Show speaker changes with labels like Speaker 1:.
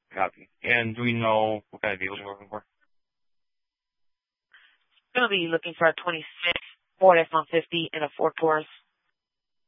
Speaker 1: Copy. And do we know what kind of vehicles you're looking for?
Speaker 2: I'm going to be looking for a 26 Ford F-150 and a 4 Taurus.